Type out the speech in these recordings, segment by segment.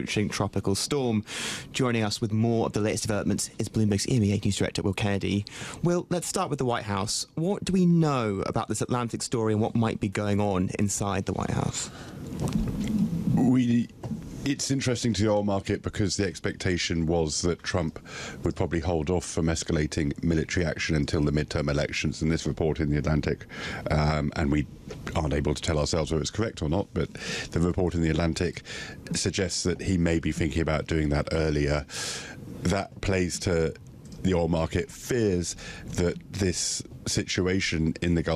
approaching tropical storm. Joining us with more of the latest developments is Bloomberg's EMEA News Director, Will Kennedy. Will, let's start with the White House. What do we know about this Atlantic story and what might be going on inside the White House? It's interesting to the oil market because the expectation was that Trump would probably hold off from escalating military action until the midterm elections, and this report in the Atlantic, and we aren't able to tell ourselves whether it's correct or not, but the report in the Atlantic suggests that he may be thinking about doing that earlier. That plays to the oil market fears that this situation in the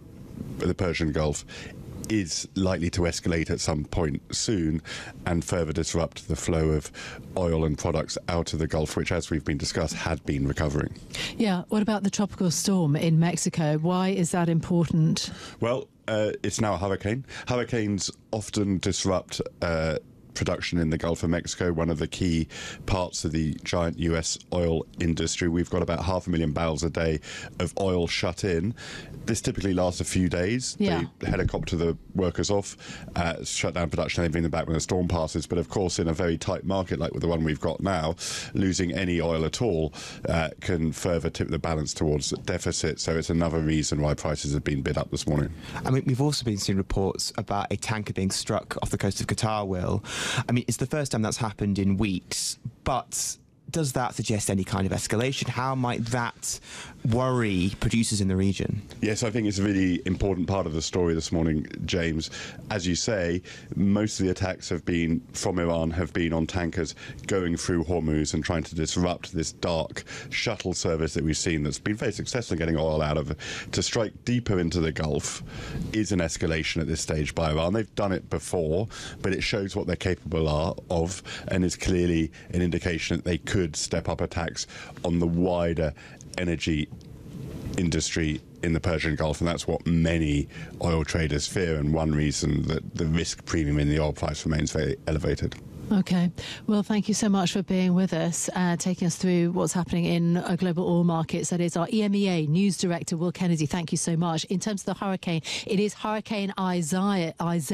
Persian Gulf is likely to escalate at some point soon and further disrupt the flow of oil and products out of the Gulf, which, as we've been discussed, had been recovering. Yeah, what about the tropical storm in Mexico? Why is that important? Well, it's now a hurricane. Hurricanes often disrupt production in the Gulf of Mexico, one of the key parts of the giant US oil industry. We've got about 500,000 barrels a day of oil shut in. This typically lasts a few days. Yeah. They helicopter the workers off, shut down production, and they bring them back when the storm passes. But of course, in a very tight market like with the one we've got now, losing any oil at all can further tip the balance towards deficit. So it's another reason why prices have been bid up this morning. I mean, we've also been seeing reports about a tanker being struck off the coast of Qatar, Will. I mean, it's the first time that's happened in weeks, but does that suggest any kind of escalation? How might that worry producers in the region? Yes, I think it's a really important part of the story this morning, James. As you say, most of the attacks from Iran have been on tankers going through Hormuz and trying to disrupt this dark shuttle service that we've seen that's been very successful in getting oil out of it. To strike deeper into the Gulf is an escalation at this stage by Iran. They've done it before, but it shows what they're capable of and is clearly an indication that they could step up attacks on the wider energy industry in the Persian Gulf, and that's what many oil traders fear, and one reason that the risk premium in the oil price remains very elevated. Okay. Well, thank you so much for being with us, taking us through what's happening in global oil markets. That is our EMEA News Director, Will Kennedy. Thank you so much. In terms of the hurricane, it is Hurricane Isaias,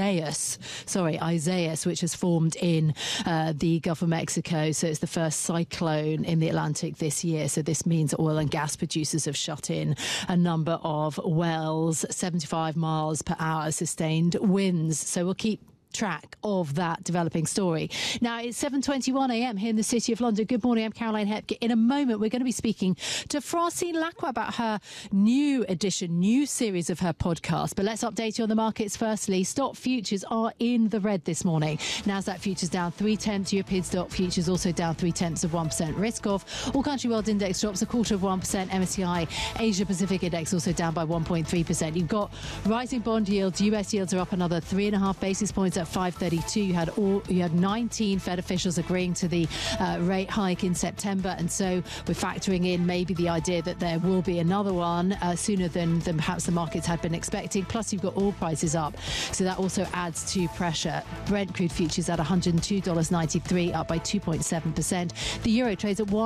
which has formed in the Gulf of Mexico. So it's the first cyclone in the Atlantic this year. So this means oil and gas producers have shut in a number of wells, 75 miles per hour sustained winds. So we'll keep track of that developing story. Now, it's 7:21 a.m. here in the City of London. Good morning, I'm Caroline Hepke. In a moment, we're going to be speaking to Francine Lacqua about her new series of her podcast. But let's update you on the markets firstly. Stock futures are in the red this morning. Nasdaq futures down 0.3. European stock futures also down 0.3%. Risk off. All country world index drops 0.25%. MSCI Asia Pacific index also down by 1.3%. You've got rising bond yields. US yields are up another 3.5 basis points at 5.32. You had 19 Fed officials agreeing to the rate hike in September, and so we're factoring in maybe the idea that there will be another one sooner than perhaps the markets had been expecting. Plus, you've got oil prices up, so that also adds to pressure. Brent crude futures at $102.93, up by 2.7%. The euro trades at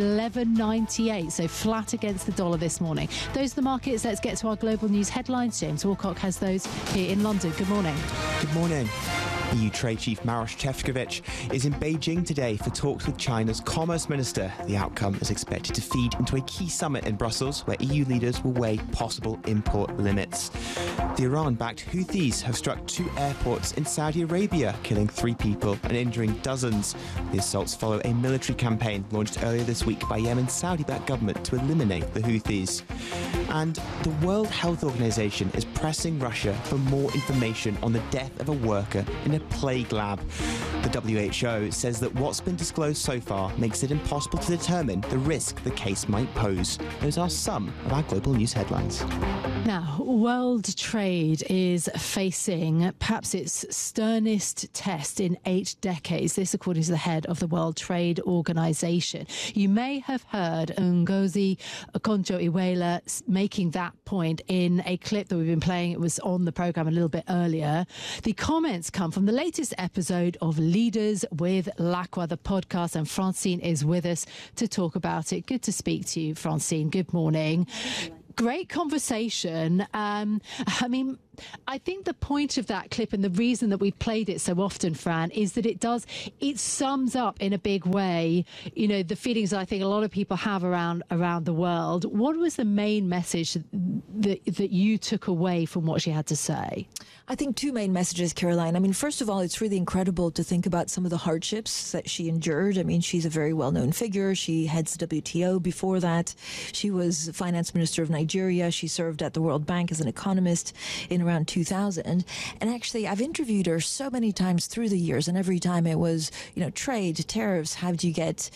1.1198, so flat against the dollar this morning. Those are the markets. Let's get to our global news headlines. James Walcock has those here in London. Good morning. Good morning. EU Trade Chief Maroš Šefčovič is in Beijing today for talks with China's Commerce Minister. The outcome is expected to feed into a key summit in Brussels where EU leaders will weigh possible import limits. The Iran-backed Houthis have struck 2 airports in Saudi Arabia, killing 3 people and injuring dozens. The assaults follow a military campaign launched earlier this week by Yemen's Saudi-backed government to eliminate the Houthis. And the World Health Organization is pressing Russia for more information on the death of a worker in a plague lab. The WHO says that what's been disclosed so far makes it impossible to determine the risk the case might pose. Those are some of our global news headlines. Now, world trade is facing perhaps its sternest test in 8 decades. This, according to the head of the World Trade Organization. You may have heard Ngozi Okonjo-Iweala making that point in a clip that we've been playing. It was on the programme a little bit earlier. The comments come from the latest episode of Leaders with Lacqua, the podcast, and Francine is with us to talk about it. Good to speak to you, Francine. Good morning. Great conversation. I mean, I think the point of that clip and the reason that we played it so often, Fran, is that it sums up in a big way, the feelings I think a lot of people have around the world. What was the main message that you took away from what she had to say? I think two main messages, Caroline. I mean, first of all, it's really incredible to think about some of the hardships that she endured. I mean, she's a very well-known figure. She heads the WTO. Before that, she was finance minister of Nigeria. She served at the World Bank as an economist in around 2000. And actually, I've interviewed her so many times through the years, and every time it was, trade, tariffs, how do you get,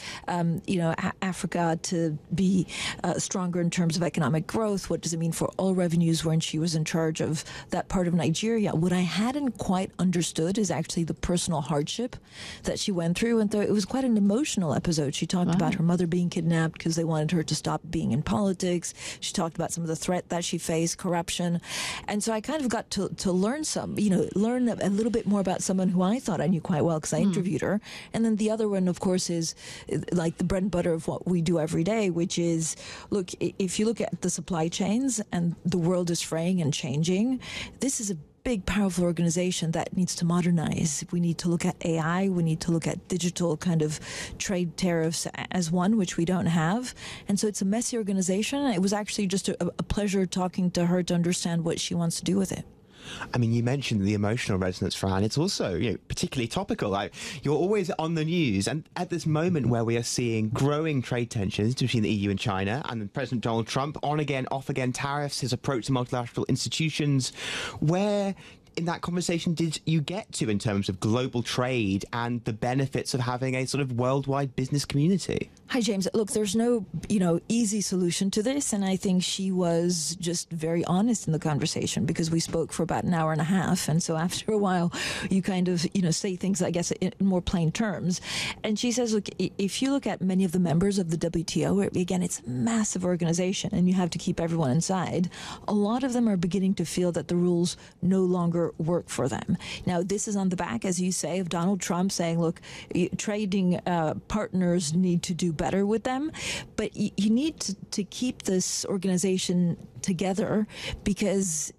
Africa to be stronger in terms of economic growth? What does it mean for oil revenues when she was in charge of that part of Nigeria? What I hadn't quite understood is actually the personal hardship that she went through. And it was quite an emotional episode. She talked about her mother being kidnapped because they wanted her to stop being in politics. She talked about some of the threat that she faced, corruption. And so I kind of got to learn learn a little bit more about someone who I thought I knew quite well because I interviewed her. And then the other one, of course, is like the bread and butter of what we do every day, which is, look, if you look at the supply chains and the world is fraying and changing, this is a big, powerful organization that needs to modernize. We need to look at AI. We need to look at digital kind of trade tariffs as one, which we don't have. And so it's a messy organization. It was actually just a pleasure talking to her to understand what she wants to do with it. I mean, you mentioned the emotional resonance, Fran. It's also, particularly topical. Like, you're always on the news, and at this moment where we are seeing growing trade tensions between the EU and China, and President Donald Trump, on again, off again tariffs, his approach to multilateral institutions, where in that conversation did you get to in terms of global trade and the benefits of having a sort of worldwide business community? Hi, James. Look, there's no, easy solution to this. And I think she was just very honest in the conversation because we spoke for about an hour and a half. And so after a while, you kind of, say things, I guess, in more plain terms. And she says, look, if you look at many of the members of the WTO, again, it's a massive organization and you have to keep everyone inside. A lot of them are beginning to feel that the rules no longer work for them. Now, this is on the back, as you say, of Donald Trump saying, look, trading partners need to do better with them, but you need to keep this organization together because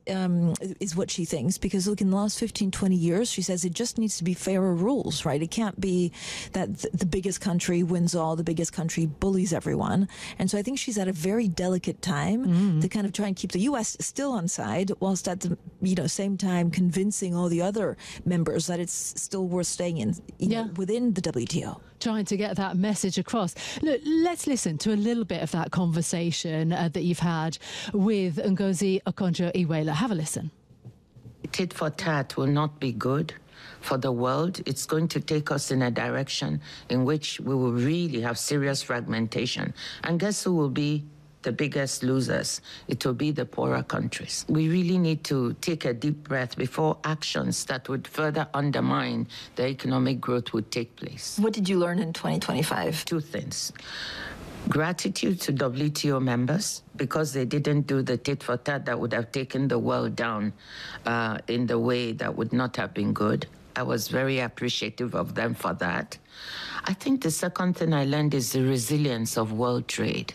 is what she thinks, because look, in the last 15-20 years, she says it just needs to be fairer rules, right? It can't be that the biggest country wins all, the biggest country bullies everyone. And so I think she's at a very delicate time to kind of try and keep the US still on side, whilst at the same time convincing all the other members that it's still worth staying in within the WTO. Trying to get that message across. Look, let's listen to a little bit of that conversation that you've had with Ngozi Okonjo-Iweala. Have a listen. Tit for tat will not be good for the world. It's going to take us in a direction in which we will really have serious fragmentation. And guess who will be the biggest losers? It will be the poorer countries. We really need to take a deep breath before actions that would further undermine the economic growth would take place. What did you learn in 2025? Two things. Gratitude to WTO members because they didn't do the tit for tat that would have taken the world down in the way that would not have been good. I was very appreciative of them for that. I think the second thing I learned is the resilience of world trade.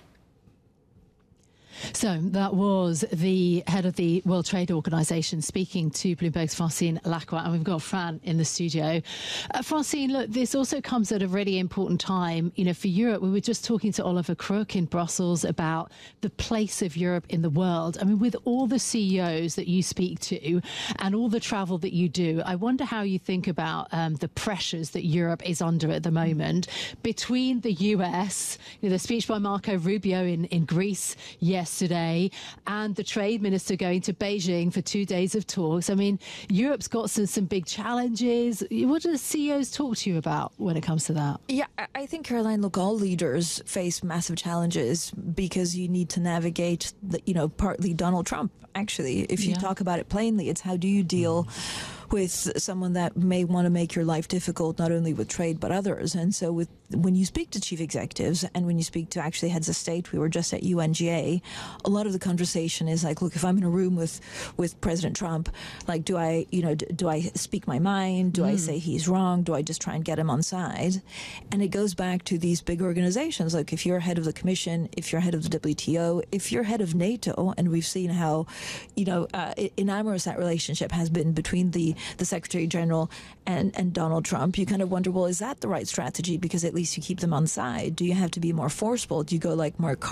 So that was the head of the World Trade Organization speaking to Bloomberg's Francine Lacqua, and we've got Fran in the studio. Francine, look, this also comes at a really important time, for Europe. We were just talking to Oliver Crook in Brussels about the place of Europe in the world. I mean, with all the CEOs that you speak to and all the travel that you do, I wonder how you think about the pressures that Europe is under at the moment between the US, the speech by Marco Rubio in Greece yesterday, and the trade minister going to Beijing for 2 days of talks. I mean, Europe's got some big challenges. What do the CEOs talk to you about when it comes to that? Yeah, I think, Caroline, look, all leaders face massive challenges because you need to navigate, partly Donald Trump, actually. If you talk about it plainly, it's how do you deal with someone that may want to make your life difficult, not only with trade but others. And so when you speak to chief executives and when you speak to actually heads of state, we were just at UNGA, a lot of the conversation is like, look, if I'm in a room with President Trump, like, do I speak my mind? Do I say he's wrong? Do I just try and get him on side? And it goes back to these big organizations. Like, if you're head of the Commission, if you're head of the WTO, if you're head of NATO, and we've seen how, inamorous that relationship has been between the Secretary General and Donald Trump, you kind of wonder, well, is that the right strategy? Because at least you keep them on side. Do you have to be more forceful? Do you go like Mark